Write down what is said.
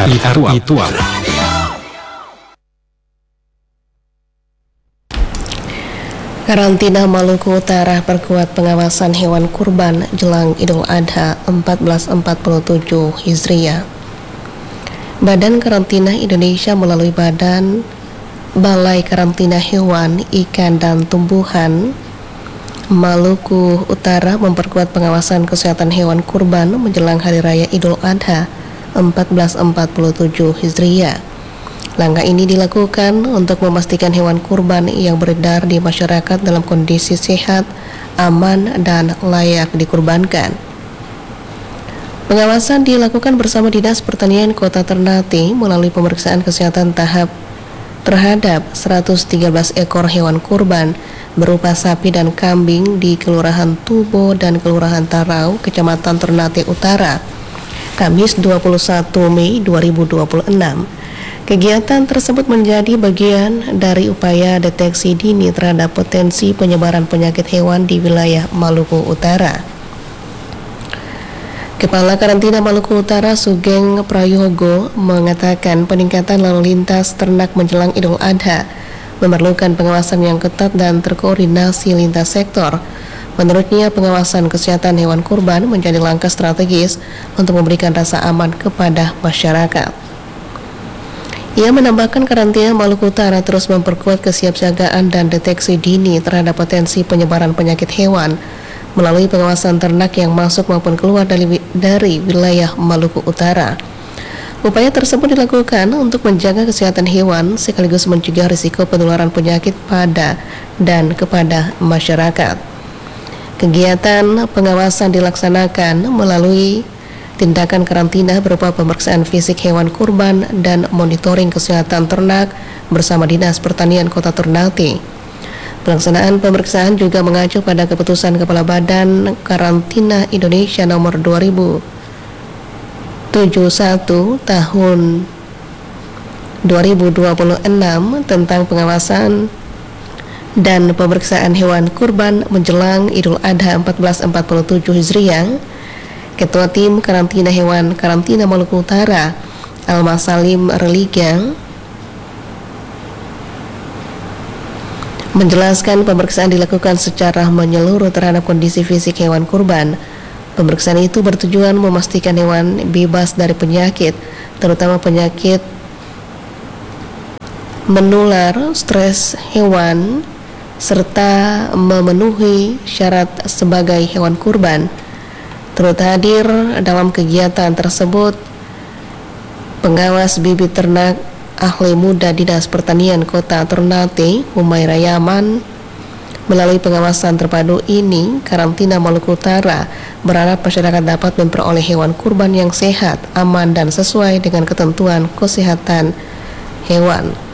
Ritual. Karantina Maluku Utara perkuat pengawasan hewan kurban jelang Idul Adha 1447 Hijriah. Badan Karantina Indonesia melalui Balai Karantina Hewan, Ikan, dan Tumbuhan Maluku Utara memperkuat pengawasan kesehatan hewan kurban menjelang Hari Raya Idul Adha 1447 Hijriah. Langkah ini dilakukan untuk memastikan hewan kurban yang beredar di masyarakat dalam kondisi sehat, aman, dan layak dikurbankan. Pengawasan dilakukan bersama Dinas Pertanian Kota Ternate melalui pemeriksaan kesehatan tahap terhadap 113 ekor hewan kurban berupa sapi dan kambing di Kelurahan Tubo dan Kelurahan Tarau, Kecamatan Ternate Utara, Kamis 21 Mei 2026. Kegiatan tersebut menjadi bagian dari upaya deteksi dini terhadap potensi penyebaran penyakit hewan di wilayah Maluku Utara. Kepala Karantina Maluku Utara Sugeng Prayogo mengatakan peningkatan lalu lintas ternak menjelang Idul Adha memerlukan pengawasan yang ketat dan terkoordinasi lintas sektor. Menurutnya, pengawasan kesehatan hewan kurban menjadi langkah strategis untuk memberikan rasa aman kepada masyarakat. Ia menambahkan karantina Maluku Utara terus memperkuat kesiapsiagaan dan deteksi dini terhadap potensi penyebaran penyakit hewan melalui pengawasan ternak yang masuk maupun keluar dari wilayah Maluku Utara. Upaya tersebut dilakukan untuk menjaga kesehatan hewan sekaligus mencegah risiko penularan penyakit pada dan kepada masyarakat. Kegiatan pengawasan dilaksanakan melalui tindakan karantina berupa pemeriksaan fisik hewan kurban dan monitoring kesehatan ternak bersama Dinas Pertanian Kota Ternate. Pelaksanaan pemeriksaan juga mengacu pada keputusan Kepala Badan Karantina Indonesia nomor 2071 tahun 2026 tentang pengawasan dan pemeriksaan hewan kurban menjelang Idul Adha 1447 Hijriah. Ketua Tim Karantina Hewan Karantina Maluku Utara, Almasalim Religang, menjelaskan pemeriksaan dilakukan secara menyeluruh terhadap kondisi fisik hewan kurban. Pemeriksaan itu bertujuan memastikan hewan bebas dari penyakit, terutama penyakit menular, stres hewan, serta memenuhi syarat sebagai hewan kurban. Turut hadir dalam kegiatan tersebut pengawas bibit ternak ahli muda Dinas Pertanian Kota Ternate, Humaira Yaman. Melalui pengawasan terpadu ini, Karantina Maluku Utara berharap masyarakat dapat memperoleh hewan kurban yang sehat, aman, dan sesuai dengan ketentuan kesehatan hewan.